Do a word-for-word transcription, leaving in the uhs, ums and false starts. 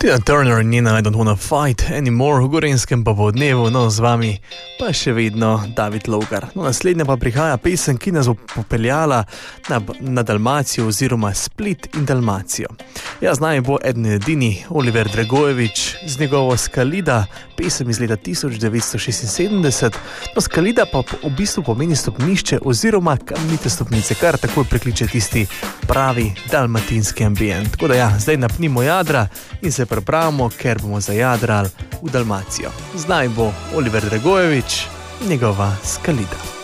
Tina Turner in njena I don't wanna fight anymore v Gorenjskem pa po dnevu, no z vami pa še vedno David Logar. No, naslednja pa prihaja pesem, ki nas bo popeljala na, na Dalmacijo oziroma Split in Dalmacijo. Ja, z nami bo eden edini Oliver Dragojević z njegovo Skalida, pesem iz leta tisoč devetsto šestinsedemdeset. No, Skalida pa v bistvu pomeni stopnišče oziroma kamnite stopnice, kar takoj prekliče tisti pravi dalmatinski ambient. Tako da ja, zdaj napnimo jadra in se pripravimo, ker bomo zajadrali v Dalmacijo. Z nami bo Oliver Dragojević, njegova Skalida.